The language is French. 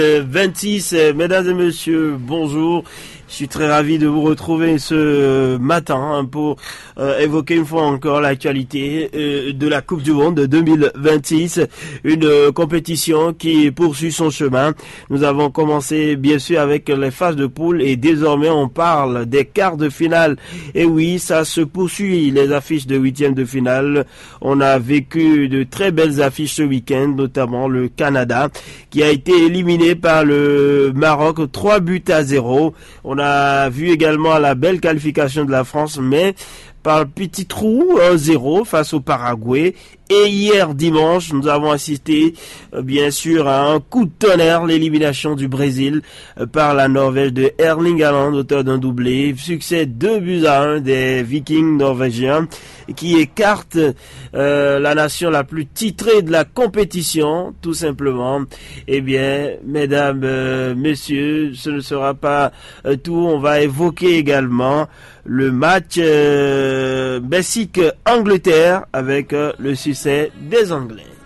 26, mesdames et messieurs, bonjour. Je suis très ravi de vous retrouver ce matin pour évoquer une fois encore l'actualité de la Coupe du Monde 2026, une compétition qui poursuit son chemin. Nous avons commencé bien sûr avec les phases de poule et désormais on parle des quarts de finale. Et oui, ça se poursuit, les affiches de huitièmes de finale. On a vécu de très belles affiches ce week-end, notamment le Canada qui a été éliminé par le Maroc 3-0. On a vu également la belle qualification de la France, mais par le petit trou 1-0 face au Paraguay. Et hier dimanche, nous avons assisté bien sûr à un coup de tonnerre, l'élimination du Brésil par la Norvège de Erling Haaland, auteur d'un doublé. Succès 2-1 des Vikings norvégiens qui écartent la nation la plus titrée de la compétition, tout simplement. Eh bien, mesdames, messieurs, ce ne sera pas tout. On va évoquer également le match Mexique-Angleterre avec le succès des Anglais.